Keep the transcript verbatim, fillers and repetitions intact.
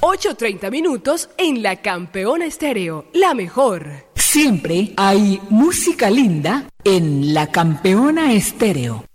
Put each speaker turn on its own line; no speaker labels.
ocho treinta minutos en La Campeona Estéreo, la mejor.
Siempre hay música linda en La Campeona Estéreo.